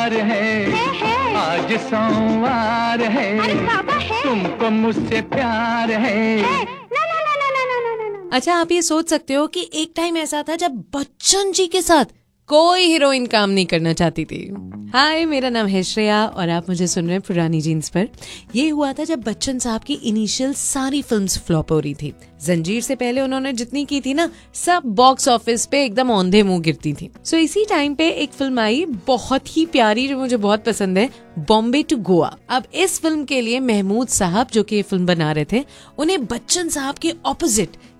है आज सोमवार है, अरे बाबा है, तुमको मुझसे प्यार है। ना ना ना ना ना ना ना ना। अच्छा, आप ये सोच सकते हो कि एक टाइम ऐसा था जब बच्चन जी के साथ कोई हीरोइन काम नहीं करना चाहती थी। हाय, मेरा नाम है श्रेया और आप मुझे सुन रहे हैं पुरानी जीन्स पर। ये हुआ था जब बच्चन साहब की इनिशियल सारी फिल्म्स फ्लॉप हो रही थी। जंजीर से पहले उन्होंने जितनी की थी ना, सब बॉक्स ऑफिस पे एकदम औंधे मुंह गिरती थी। सो इसी टाइम पे एक फिल्म आई बहुत ही प्यारी, जो मुझे बहुत पसंद है, बॉम्बे टू गोवा। अब इस फिल्म के लिए महमूद साहब, जो कि ये फिल्म बना रहे थे, उन्हें बच्चन साहब के ऑपोजिट